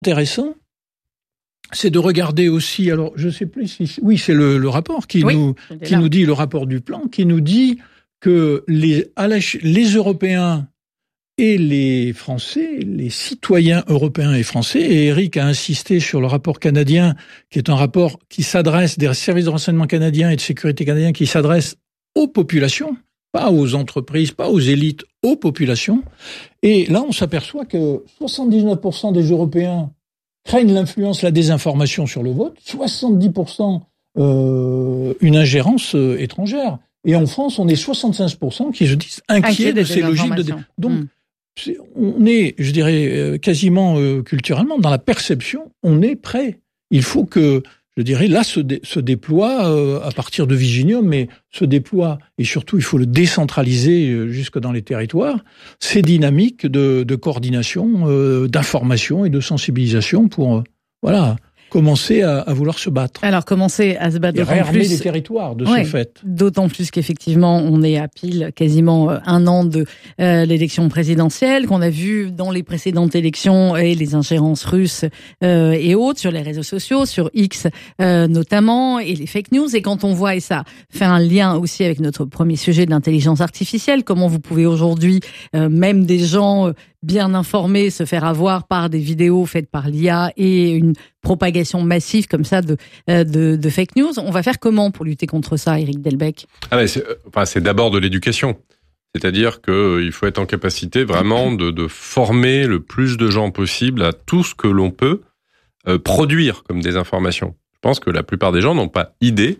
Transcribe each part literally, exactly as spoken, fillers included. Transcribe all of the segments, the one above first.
intéressant, c'est de regarder aussi, alors je sais plus si, oui, c'est le, le rapport qui oui, nous, qui nous dit, le rapport du plan, qui nous dit que les, à la, les Européens et les Français, les citoyens européens et français, et Eric a insisté sur le rapport canadien, qui est un rapport qui s'adresse, des services de renseignement canadiens et de sécurité canadiens, qui s'adresse aux populations, pas aux entreprises, pas aux élites, aux populations. Et là, on s'aperçoit que soixante-dix-neuf pour cent des Européens craignent l'influence, la désinformation sur le vote, soixante-dix pour cent euh, une ingérence euh, étrangère. Et en France, on est soixante-quinze pour cent qui se disent inquiets Inquiet de ces logiques de... Donc, mmh. c'est, on est, je dirais, euh, quasiment euh, culturellement, dans la perception, on est prêt. Il faut que, je dirais, là, se, dé, se déploie, euh, à partir de Viginium, mais se déploie, et surtout, il faut le décentraliser euh, jusque dans les territoires, ces dynamiques de, de coordination, euh, d'information et de sensibilisation pour, euh, voilà, commencer à, à vouloir se battre. Alors, commencer à se battre et d'autant plus... les territoires de ouais, ce fait. D'autant plus qu'effectivement, on est à pile quasiment un an de euh, l'élection présidentielle, qu'on a vu dans les précédentes élections et les ingérences russes euh, et autres sur les réseaux sociaux, sur X euh, notamment, et les fake news. Et quand on voit, et ça fait un lien aussi avec notre premier sujet de l'intelligence artificielle, comment vous pouvez aujourd'hui, euh, même des gens... Euh, bien informés, se faire avoir par des vidéos faites par l'I A et une propagation massive comme ça de, de, de fake news. On va faire comment pour lutter contre ça, Éric Delbecq ? Ah ben c'est, enfin, c'est d'abord de l'éducation. C'est-à-dire qu'il faut être en capacité vraiment de, de former le plus de gens possible à tout ce que l'on peut euh, produire comme des informations. Je pense que la plupart des gens n'ont pas idée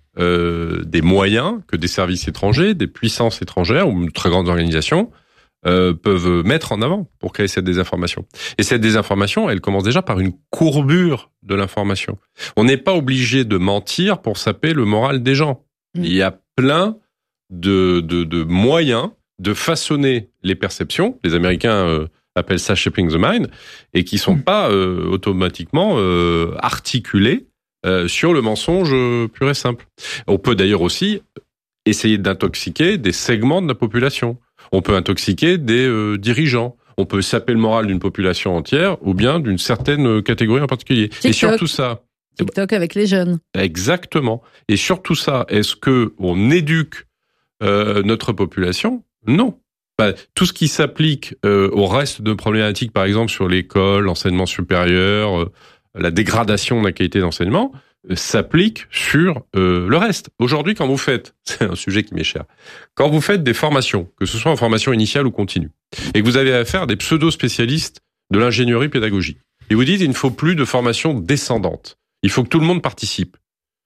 euh, des moyens que des services étrangers, des puissances étrangères ou de très grandes organisations Euh, peuvent mettre en avant pour créer cette désinformation. Et cette désinformation, elle commence déjà par une courbure de l'information. On n'est pas obligé de mentir pour saper le moral des gens. Mmh. Il y a plein de, de, de moyens de façonner les perceptions. Les Américains euh, appellent ça shaping the mind, et qui sont mmh. pas euh, automatiquement euh, articulés euh, sur le mensonge pur et simple. On peut d'ailleurs aussi essayer d'intoxiquer des segments de la population. On peut intoxiquer des euh, dirigeants. On peut saper le moral d'une population entière ou bien d'une certaine catégorie en particulier. TikTok. Et surtout ça... TikTok avec les jeunes. Exactement. Et surtout ça, est-ce que on éduque euh, notre population ? Non. Bah, tout ce qui s'applique euh, au reste de problématiques, par exemple sur l'école, l'enseignement supérieur, euh, la dégradation de la qualité d'enseignement, s'applique sur euh, le reste. Aujourd'hui, quand vous faites, c'est un sujet qui m'est cher, quand vous faites des formations, que ce soit en formation initiale ou continue, et que vous avez affaire à des pseudo-spécialistes de l'ingénierie pédagogique, et vous dites il ne faut plus de formation descendante, il faut que tout le monde participe.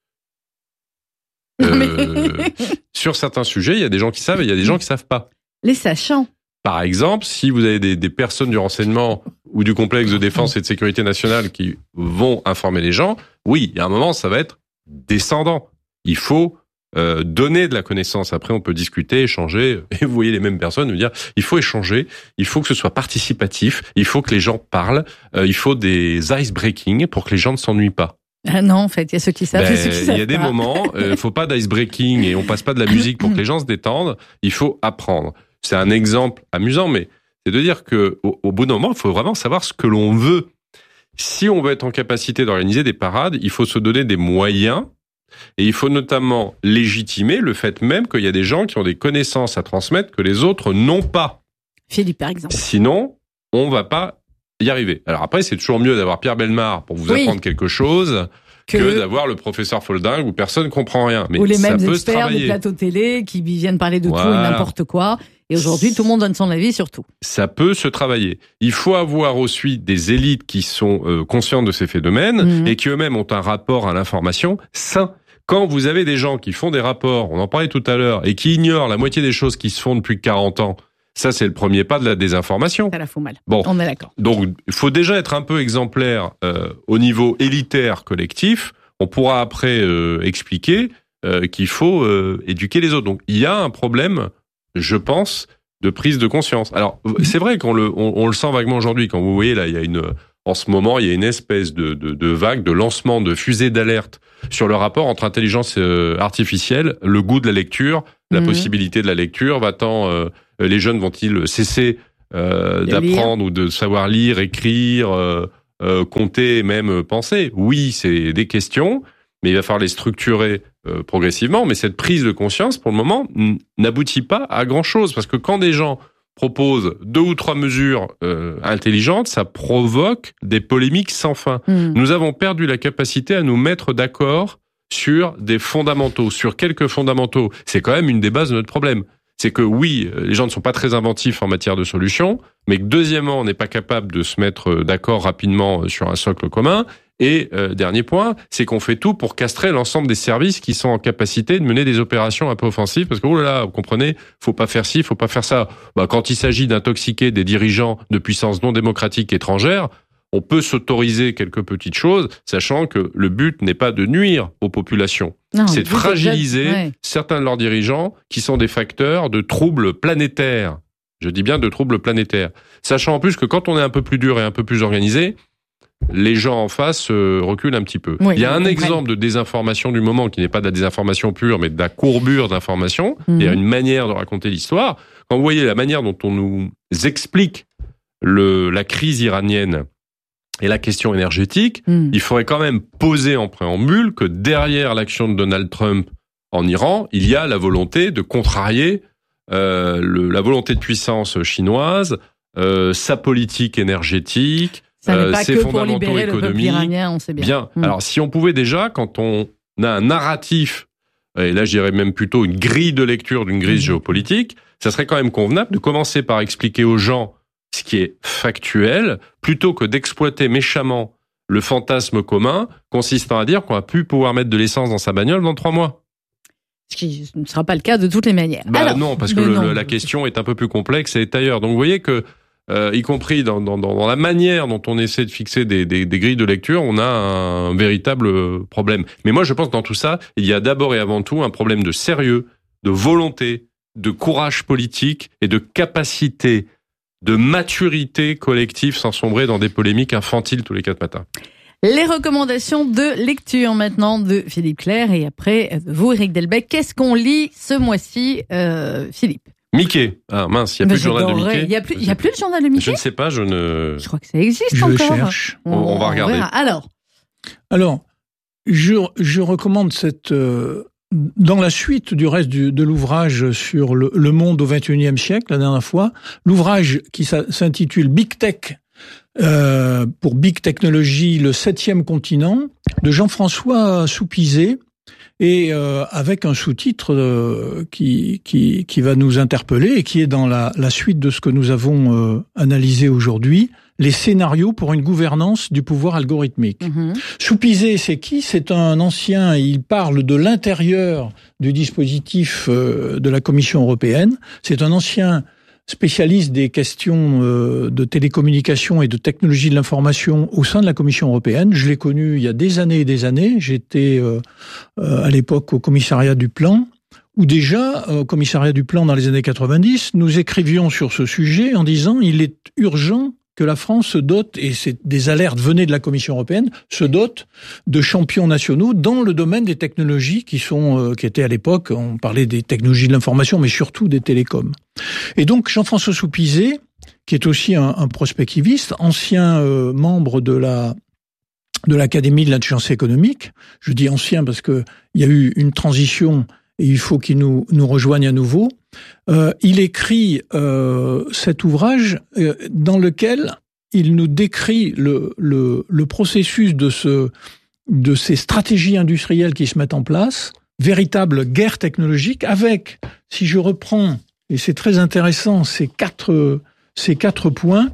Euh, sur certains sujets, il y a des gens qui savent et il y a des gens qui savent pas. Les sachants. Par exemple, si vous avez des, des personnes du renseignement ou du complexe de défense et de sécurité nationale qui vont informer les gens, oui, il y a un moment, ça va être descendant. Il faut euh, donner de la connaissance. Après, on peut discuter, échanger. Et vous voyez les mêmes personnes nous dire, il faut échanger, il faut que ce soit participatif, il faut que les gens parlent, euh, il faut des ice breaking pour que les gens ne s'ennuient pas. Ah non, en fait, il y a ceux qui savent ben, et ceux qui savent pas. Il y a des moments, il euh, faut pas d'ice breaking et on passe pas de la musique pour que les gens se détendent. Il faut apprendre. C'est un exemple amusant, mais c'est de dire que au, au bout d'un moment, il faut vraiment savoir ce que l'on veut. Si on veut être en capacité d'organiser des parades, il faut se donner des moyens et il faut notamment légitimer le fait même qu'il y a des gens qui ont des connaissances à transmettre que les autres n'ont pas. Philippe, par exemple. Sinon, on va pas y arriver. Alors après, c'est toujours mieux d'avoir Pierre Bellemare pour vous oui. apprendre quelque chose que... que d'avoir le professeur Folding où personne comprend rien. Mais ou les ça mêmes peut experts des plateaux télé qui viennent parler de voilà. tout et n'importe quoi. Et aujourd'hui, tout le monde donne son avis sur tout. Ça peut se travailler. Il faut avoir aussi des élites qui sont euh, conscientes de ces phénomènes mmh. et qui eux-mêmes ont un rapport à l'information sain. Quand vous avez des gens qui font des rapports, on en parlait tout à l'heure, et qui ignorent la moitié des choses qui se font depuis quarante ans, ça c'est le premier pas de la désinformation. Ça la fout mal. Bon, on est d'accord. Donc, il faut déjà être un peu exemplaire euh, au niveau élitaire collectif. On pourra après euh, expliquer euh, qu'il faut euh, éduquer les autres. Donc, il y a un problème, je pense, de prise de conscience. Alors, c'est vrai qu'on le, on, on le sent vaguement aujourd'hui. Quand vous voyez là, il y a une, en ce moment, il y a une espèce de, de, de vague, de lancement de fusée d'alerte sur le rapport entre intelligence artificielle, le goût de la lecture, la mmh. possibilité de la lecture. Va-t-en, euh, les jeunes vont-ils cesser euh, d'apprendre lire. ou de savoir lire, écrire, euh, euh, compter, même penser. Oui, c'est des questions, mais il va falloir les structurer euh, progressivement. Mais cette prise de conscience, pour le moment, n- n'aboutit pas à grand-chose. Parce que quand des gens proposent deux ou trois mesures euh, intelligentes, ça provoque des polémiques sans fin. Mmh. Nous avons perdu la capacité à nous mettre d'accord sur des fondamentaux, sur quelques fondamentaux. C'est quand même une des bases de notre problème. C'est que oui, les gens ne sont pas très inventifs en matière de solutions, mais que deuxièmement, on n'est pas capable de se mettre d'accord rapidement sur un socle commun. Et euh, dernier point, c'est qu'on fait tout pour castrer l'ensemble des services qui sont en capacité de mener des opérations un peu offensives. Parce que, oh là là, vous comprenez, faut pas faire ci, faut pas faire ça. Bah, quand il s'agit d'intoxiquer des dirigeants de puissances non démocratiques étrangères, on peut s'autoriser quelques petites choses, sachant que le but n'est pas de nuire aux populations. Non, c'est de fragiliser déjà, ouais. certains de leurs dirigeants qui sont des facteurs de troubles planétaires. Je dis bien de troubles planétaires. Sachant en plus que quand on est un peu plus dur et un peu plus organisé, les gens en face euh, reculent un petit peu. Oui, il y a un exemple de désinformation du moment qui n'est pas de la désinformation pure, mais de la courbure d'information. Mmh. Il y a une manière de raconter l'histoire. Quand vous voyez la manière dont on nous explique le, la crise iranienne et la question énergétique, mmh. il faudrait quand même poser en préambule que derrière l'action de Donald Trump en Iran, il y a la volonté de contrarier euh, le, la volonté de puissance chinoise, euh, sa politique énergétique, Ça n'est pas euh, que pour libérer le peuple iranien, on sait bien. Bien. Mmh. Alors, si on pouvait déjà, quand on a un narratif, et là, je dirais même plutôt une grille de lecture d'une grille mmh. géopolitique, ça serait quand même convenable de commencer par expliquer aux gens ce qui est factuel, plutôt que d'exploiter méchamment le fantasme commun consistant à dire qu'on va plus pouvoir mettre de l'essence dans sa bagnole dans trois mois. Ce qui ne sera pas le cas de toutes les manières. Bah Alors, non, parce que le, non. la question est un peu plus complexe et est ailleurs. Donc, vous voyez que Euh, y compris dans, dans, dans la manière dont on essaie de fixer des, des, des grilles de lecture, on a un véritable problème. Mais moi, je pense que dans tout ça, il y a d'abord et avant tout un problème de sérieux, de volonté, de courage politique et de capacité, de maturité collective sans sombrer dans des polémiques infantiles tous les quatre matins. Les recommandations de lecture maintenant de Philippe Clair et après vous, Éric Delbecq. Qu'est-ce qu'on lit ce mois-ci, euh, Philippe ? Mickey. Ah mince, il n'y a plus le journal de Mickey. Il n'y a plus, il y a plus le journal de Mickey. Je ne sais pas, je ne. Je crois que ça existe je encore. Je cherche. On, on va regarder. On Alors. Alors, je, je recommande cette, euh, dans la suite du reste du, de l'ouvrage sur le, le monde au vingt et unième siècle, la dernière fois, l'ouvrage qui s'intitule Big Tech, euh, pour Big Technology, le septième continent, de Jean-François Soupizet, et euh, avec un sous-titre euh, qui, qui, qui va nous interpeller et qui est dans la, la suite de ce que nous avons euh, analysé aujourd'hui, les scénarios pour une gouvernance du pouvoir algorithmique. Mmh. Soupizet, c'est qui ? C'est un ancien, il parle de l'intérieur du dispositif euh, de la Commission européenne. C'est un ancien spécialiste des questions euh, de télécommunications et de technologie de l'information au sein de la Commission européenne. Je l'ai connu il y a des années et des années. J'étais euh, euh, à l'époque au commissariat du plan, où déjà, au commissariat du plan dans les années quatre-vingt-dix, nous écrivions sur ce sujet en disant il est urgent que la France se dote, et c'est des alertes venaient de la Commission européenne, se dote de champions nationaux dans le domaine des technologies qui sont, euh, qui étaient à l'époque, on parlait des technologies de l'information, mais surtout des télécoms. Et donc Jean-François Soupizet, qui est aussi un, un prospectiviste, ancien euh, membre de la de l'Académie de la science économique, je dis ancien parce que il y a eu une transition et il faut qu'il nous nous rejoigne à nouveau. Euh, il écrit euh, cet ouvrage euh, dans lequel il nous décrit le, le, le processus de, ce, de ces stratégies industrielles qui se mettent en place, véritable guerre technologique, avec, si je reprends, et c'est très intéressant, ces quatre, ces quatre points,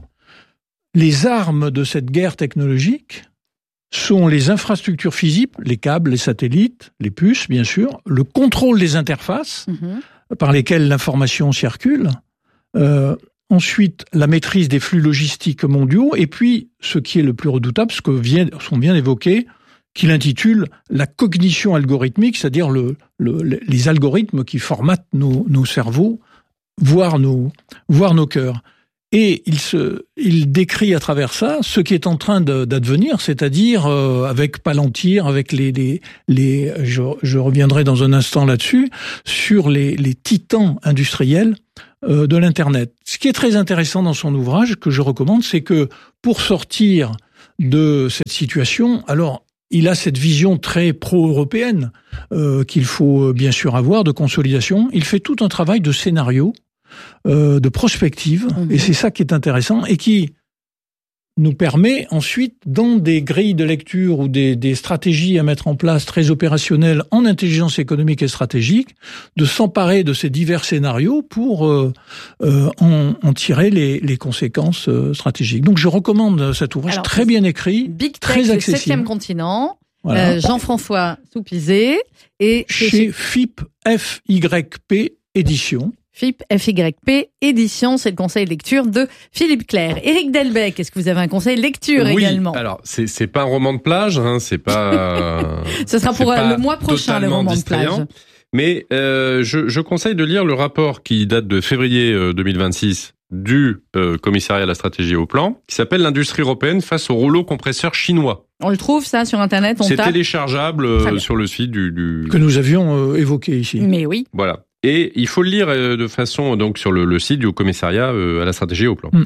les armes de cette guerre technologique sont les infrastructures physiques, les câbles, les satellites, les puces, bien sûr, le contrôle des interfaces, mmh. par lesquelles l'information circule, euh, ensuite la maîtrise des flux logistiques mondiaux, et puis ce qui est le plus redoutable, ce que vient, sont bien évoqués, qu'il intitule la cognition algorithmique, c'est-à-dire le, le, les algorithmes qui formatent nos, nos cerveaux, voire nos, voire nos cœurs. Et il se, il décrit à travers ça ce qui est en train de, d'advenir, c'est-à-dire euh, avec Palantir, avec les, les, les je, je reviendrai dans un instant là-dessus, sur les, les titans industriels euh, de l'internet. Ce qui est très intéressant dans son ouvrage, que je recommande, c'est que pour sortir de cette situation. Alors, il a cette vision très pro-européenne euh, qu'il faut bien sûr avoir, de consolidation. Il fait tout un travail de scénario, euh, de prospective, mmh. et c'est ça qui est intéressant, et qui nous permet ensuite, dans des grilles de lecture ou des, des stratégies à mettre en place très opérationnelles en intelligence économique et stratégique, de s'emparer de ces divers scénarios pour euh, euh, en, en tirer les, les conséquences euh, stratégiques. Donc je recommande cet ouvrage. Alors, très bien écrit, Big très Tech, accessible. Le septième continent, voilà. euh, Jean-François Soupizet. Et chez F I P, F Y P Édition. F I P, F Y P, édition, c'est le conseil de lecture de Philippe Clerc. Éric Delbecq, est-ce que vous avez un conseil de lecture oui, également? Alors, c'est, c'est pas un roman de plage, hein, c'est pas... Ce sera pour le mois prochain, le roman de plage. Mais euh, je, je conseille de lire le rapport qui date de février deux mille vingt-six du euh, commissariat à la stratégie et au plan, qui s'appelle l'industrie européenne face au rouleau compresseur chinois. On le trouve, ça, sur Internet? On C'est tape. téléchargeable euh, sur le site du... du... Que nous avions euh, évoqué ici. Mais oui. Voilà. Et il faut le lire de façon donc sur le, le site du commissariat à la stratégie et au plan. Mm.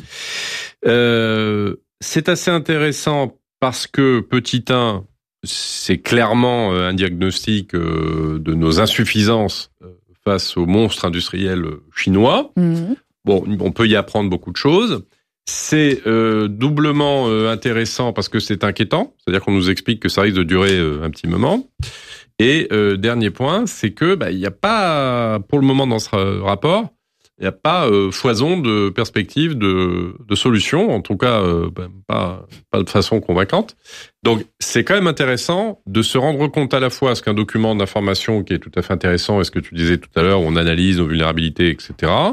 Euh, c'est assez intéressant parce que petit un, c'est clairement un diagnostic de nos insuffisances face aux monstres industriels chinois. Mm. Bon, on peut y apprendre beaucoup de choses. C'est euh, doublement euh, intéressant parce que c'est inquiétant, c'est-à-dire qu'on nous explique que ça risque de durer euh, un petit moment. Et euh, dernier point, c'est que bah, il n'y a pas, pour le moment dans ce rapport, il n'y a pas euh, foison de perspectives, de, de solutions, en tout cas euh, bah, pas, pas de façon convaincante. Donc c'est quand même intéressant de se rendre compte à la fois ce qu'un document d'information qui est tout à fait intéressant, et ce que tu disais tout à l'heure, où on analyse nos vulnérabilités, et cetera,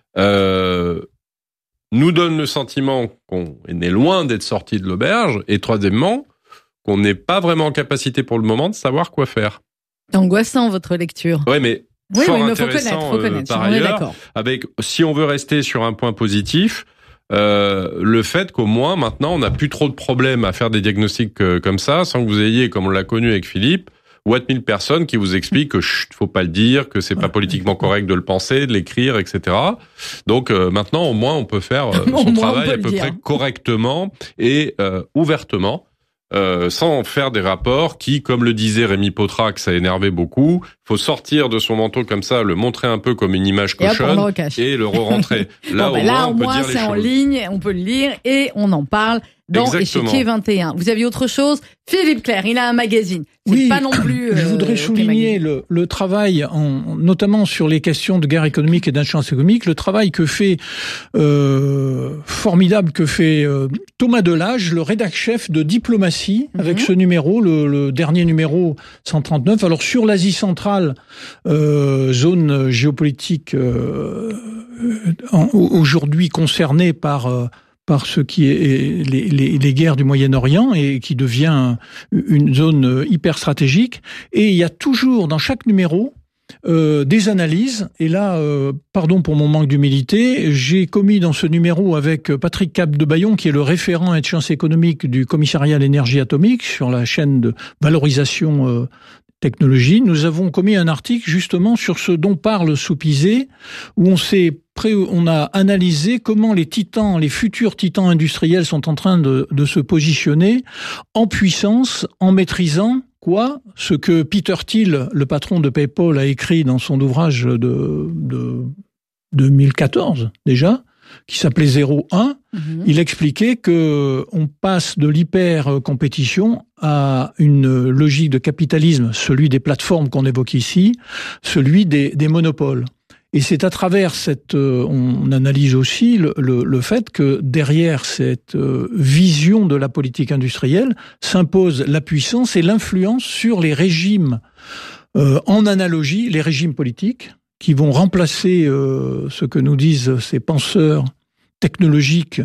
euh, nous donne le sentiment qu'on est loin d'être sorti de l'auberge, et troisièmement, qu'on n'est pas vraiment en capacité pour le moment de savoir quoi faire. C'est angoissant, votre lecture. Ouais, mais oui, fort oui, mais intéressant, faut connaître, faut connaître, euh, par on est ailleurs, d'accord. avec, si on veut rester sur un point positif, euh, le fait qu'au moins, maintenant, on n'a plus trop de problèmes à faire des diagnostics euh, comme ça, sans que vous ayez, comme on l'a connu avec Philippe, Watt mille personnes qui vous expliquent que chut, faut pas le dire, que c'est pas politiquement correct de le penser, de l'écrire, et cetera. Donc euh, maintenant, au moins, on peut faire euh, son travail à peu près correctement et euh, ouvertement. Euh, sans faire des rapports qui, comme le disait Rémi Potrac, ça énervait beaucoup. Faut sortir de son manteau comme ça, le montrer un peu comme une image cochonne et, et le re-rentrer. Là, bon, bah, au là, moins, on peut moins, dire les c'est choses. En ligne, on peut le lire et on en parle dans Exactement. Échiquier vingt et un. Vous aviez autre chose? Philippe Clerc, il a un magazine. C'est oui, pas non plus. Euh, je voudrais souligner le, le travail, en, notamment sur les questions de guerre économique et d'influence économique, le travail que fait euh, formidable que fait euh, Thomas Delage, le rédac-chef de Diplomatie, mm-hmm. avec ce numéro, le, le dernier numéro cent trente-neuf. Alors sur l'Asie centrale, euh, zone géopolitique euh, en, aujourd'hui concernée par euh, par ce qui est les, les, les guerres du Moyen-Orient et qui devient une zone hyper stratégique. Et il y a toujours dans chaque numéro euh, des analyses. Et là, euh, pardon pour mon manque d'humilité, j'ai commis dans ce numéro avec Patrick Capdebaillon, qui est le référent en sciences économiques du commissariat à l'énergie atomique sur la chaîne de valorisation euh, technologie. Nous avons commis un article justement sur ce dont parle Soupizet, où on s'est pré- on a analysé comment les titans, les futurs titans industriels sont en train de, de se positionner en puissance, en maîtrisant quoi? Ce que Peter Thiel, le patron de PayPal, a écrit dans son ouvrage de, de deux mille quatorze déjà, qui s'appelait zéro un. Mmh. Il expliquait que on passe de l'hyper-compétition à une logique de capitalisme, celui des plateformes qu'on évoque ici, celui des, des monopoles. Et c'est à travers cette, euh, on analyse aussi le, le, le fait que derrière cette euh, vision de la politique industrielle s'impose la puissance et l'influence sur les régimes, euh, en analogie, les régimes politiques, qui vont remplacer euh, ce que nous disent ces penseurs technologiques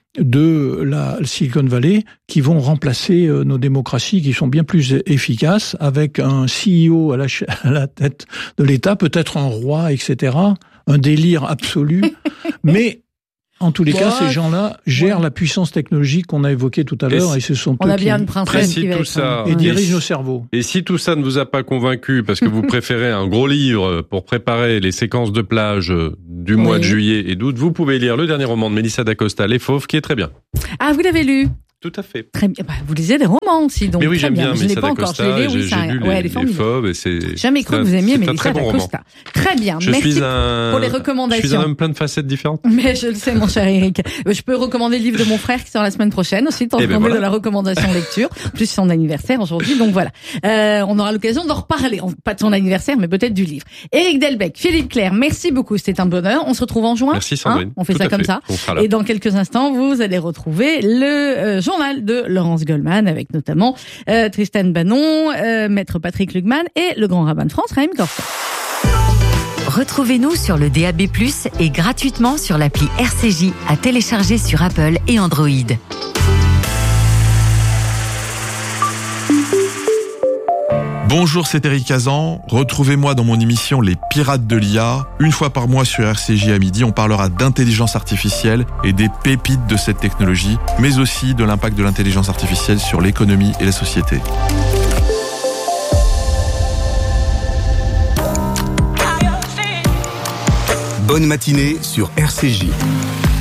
de la Silicon Valley, qui vont remplacer euh, nos démocraties qui sont bien plus efficaces, avec un C E O à la, ch- à la tête de l'État, peut-être un roi, et cetera. Un délire absolu. Mais en tous les ouais. cas, ces gens-là gèrent ouais. la puissance technologique qu'on a évoquée tout à l'heure, et, et ce sont on eux a bien qui une princesse qui va tout ça, et dirigent nos cerveaux. Et si tout ça ne vous a pas convaincu, parce que vous préférez un gros livre pour préparer les séquences de plage du mois oui. de juillet et d'août, vous pouvez lire le dernier roman de Mélissa d'Acosta, Les Fauves, qui est très bien. Ah, vous l'avez lu? Tout à fait. Très bien. Bah, vous lisez des romans aussi, donc. Mais oui, très j'aime bien. bien. Je l'ai pas encore. Je l'ai lu, oui, j'ai, ça. j'ai lu Ouais, les, les Fauves, et c'est. Jamais cru que vous aimiez Mélissa d'Acosta. Très bien. Je Merci suis un, pour les recommandations. Je suis un homme plein de facettes différentes. Mais je le sais, mon cher Eric. Je peux recommander le livre de mon frère qui sort la semaine prochaine aussi, tant qu'on est de la recommandation lecture. En plus, c'est son anniversaire aujourd'hui, donc voilà. Euh, on aura l'occasion d'en reparler. Pas de son anniversaire, mais peut-être du livre. Éric Delbecq, Philippe Clair, merci beaucoup. C'était un bonheur. On se retrouve en juin. Merci Sandrine. Hein, on fait Tout ça comme fait. ça. Et dans quelques instants, vous allez retrouver le euh, journal de Laurence Goldman avec notamment euh, Tristan Banon, euh, Maître Patrick Lugman et le grand rabbin de France, Raïm Korfer. Retrouvez-nous sur le D A B plus, et gratuitement sur l'appli R C J à télécharger sur Apple et Android. Bonjour, c'est Eric Hazan. Retrouvez-moi dans mon émission Les Pirates de l'I A. Une fois par mois sur R C J à midi, on parlera d'intelligence artificielle et des pépites de cette technologie, mais aussi de l'impact de l'intelligence artificielle sur l'économie et la société. Bonne matinée sur R C J.